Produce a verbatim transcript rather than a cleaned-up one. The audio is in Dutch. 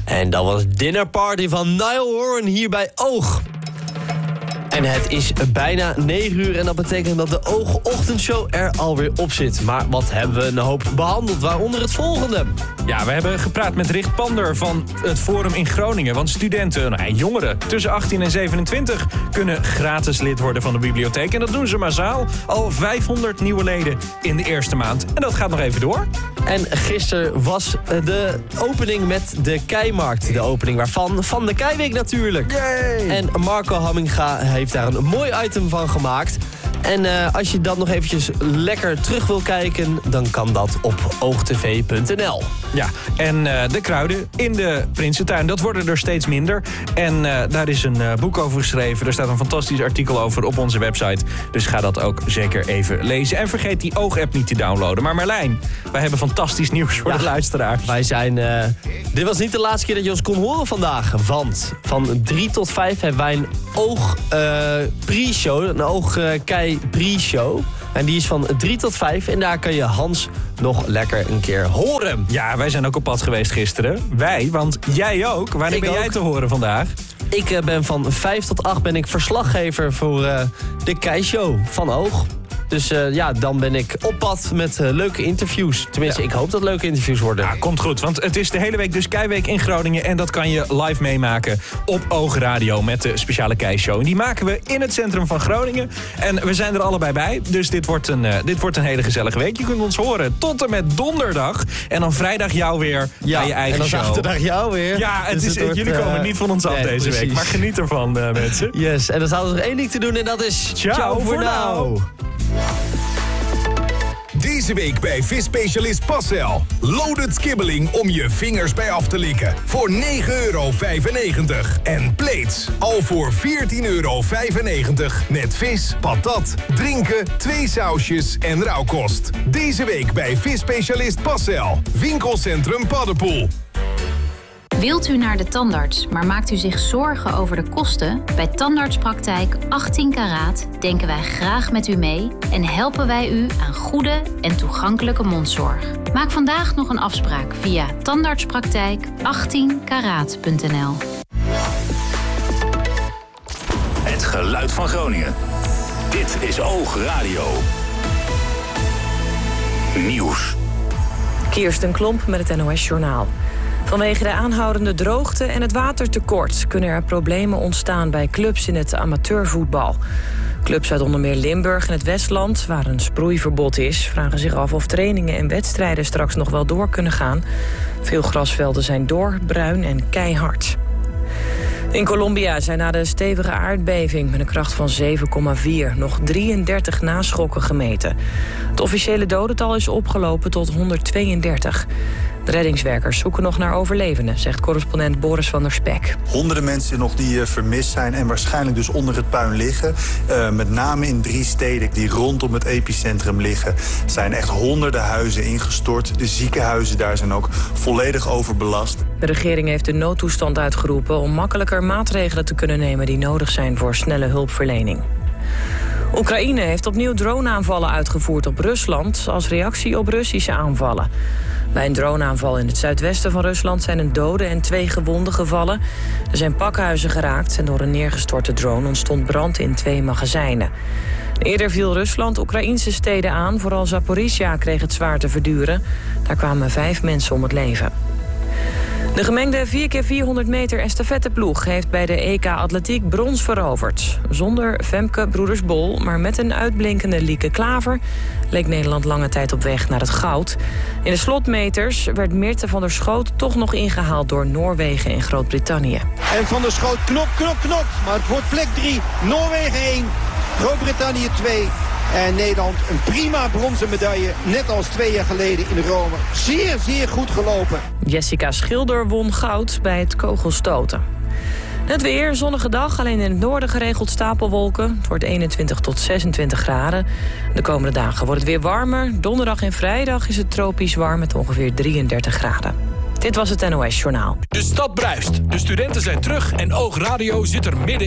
En dat was Dinner Party van Niall Horan hier bij Oog. En het is bijna negen uur en dat betekent dat de Oog-ochtendshow er alweer op zit. Maar wat hebben we een hoop behandeld, waaronder het volgende. Ja, we hebben gepraat met Richt Pander van het Forum in Groningen. Want studenten, nou, jongeren tussen achttien en zevenentwintig... kunnen gratis lid worden van de bibliotheek. En dat doen ze massaal. Al vijfhonderd nieuwe leden in de eerste maand. En dat gaat nog even door. En gisteren was de opening met de Keimarkt. De opening waarvan van de Keiweek natuurlijk. Yay! En Marco Hamminga heeft daar een mooi item van gemaakt. En uh, als je dat nog eventjes lekker terug wil kijken, dan kan dat op oogtv punt n l. Ja, en uh, de kruiden in de Prinsentuin, dat worden er steeds minder. En uh, daar is een uh, boek over geschreven. Er staat een fantastisch artikel over op onze website. Dus ga dat ook zeker even lezen. En vergeet die Oog-app niet te downloaden. Maar Marlijn, wij hebben fantastisch nieuws voor ja, de luisteraars. Wij zijn... Uh, dit was niet de laatste keer dat je ons kon horen vandaag. Want van drie tot vijf hebben wij een oog uh, pre-show. Een oog-kei pre-show. En die is van drie tot vijf. En daar kan je Hans nog lekker een keer horen. Ja, wij zijn ook op pad geweest gisteren. Wij, want jij ook. Wanneer ik ben ook. jij te horen vandaag? Ik uh, ben van vijf tot acht ben ik verslaggever voor uh, de Kei-show van Oog. Dus uh, ja, dan ben ik op pad met uh, leuke interviews. Tenminste, ja. Ik hoop dat leuke interviews worden. Ja, komt goed, want het is de hele week dus Keiweek in Groningen. En dat kan je live meemaken op Oog Radio met de speciale Kei-show. En die maken we in het centrum van Groningen. En we zijn er allebei bij, dus dit wordt een, uh, dit wordt een hele gezellige week. Je kunt ons horen tot en met donderdag. En dan vrijdag jou weer ja, bij je eigen en dan show. zaterdag jou weer. Ja, het dus is, het wordt, jullie komen uh, niet van ons af nee, deze precies. week. Maar geniet ervan, uh, mensen. Yes, en dan staat er nog één ding te doen en dat is... Ciao, Ciao voor nou. nou. Deze week bij visspecialist Passel. Loaded kibbeling om je vingers bij af te likken. Voor negen euro vijfennegentig. En plates al voor veertien euro vijfennegentig. Met vis, patat, drinken, twee sausjes en rauwkost. Deze week bij visspecialist Passel. Winkelcentrum Paddepoel. Wilt u naar de tandarts, maar maakt u zich zorgen over de kosten? Bij Tandartspraktijk achttien karaat denken wij graag met u mee en helpen wij u aan goede en toegankelijke mondzorg. Maak vandaag nog een afspraak via tandartspraktijk achttien karaat punt n l. Het geluid van Groningen. Dit is Oog Radio. Nieuws. Kirsten Klomp met het N O S-journaal. Vanwege de aanhoudende droogte en het watertekort kunnen er problemen ontstaan bij clubs in het amateurvoetbal. Clubs uit onder meer Limburg en het Westland, waar een sproeiverbod is, vragen zich af of trainingen en wedstrijden straks nog wel door kunnen gaan. Veel grasvelden zijn door, bruin en keihard. In Colombia zijn na de stevige aardbeving met een kracht van zeven komma vier nog drieëndertig naschokken gemeten. Het officiële dodental is opgelopen tot honderdtweeëndertig. De reddingswerkers zoeken nog naar overlevenden, zegt correspondent Boris van der Spek. Honderden mensen nog die uh, vermist zijn en waarschijnlijk dus onder het puin liggen. Uh, met name in drie steden die rondom het epicentrum liggen, zijn echt honderden huizen ingestort. De ziekenhuizen daar zijn ook volledig overbelast. De regering heeft de noodtoestand uitgeroepen om makkelijker maatregelen te kunnen nemen die nodig zijn voor snelle hulpverlening. Oekraïne heeft opnieuw droneaanvallen uitgevoerd op Rusland als reactie op Russische aanvallen. Bij een droneaanval in het zuidwesten van Rusland zijn een dode en twee gewonden gevallen. Er zijn pakhuizen geraakt en door een neergestorte drone ontstond brand in twee magazijnen. Eerder viel Rusland Oekraïnse steden aan, vooral Zaporizhia kreeg het zwaar te verduren. Daar kwamen vijf mensen om het leven. De gemengde vier keer vierhonderd meter estafetteploeg heeft bij de E K Atletiek brons veroverd. Zonder Femke Broeders-Bol, maar met een uitblinkende Lieke Klaver leek Nederland lange tijd op weg naar het goud. In de slotmeters werd Meerte van der Schoot toch nog ingehaald door Noorwegen en Groot-Brittannië. En Van der Schoot knop, knop, knop. Maar het wordt plek drie, Noorwegen één, Groot-Brittannië twee. En Nederland een prima bronzen medaille, net als twee jaar geleden in Rome. Zeer, zeer goed gelopen. Jessica Schilder won goud bij het kogelstoten. Het weer, zonnige dag, alleen in het noorden geregeld stapelwolken. Het wordt eenentwintig tot zesentwintig graden. De komende dagen wordt het weer warmer. Donderdag en vrijdag is het tropisch warm met ongeveer drieëndertig graden. Dit was het N O S Journaal. De stad bruist, de studenten zijn terug en Oog Radio zit er midden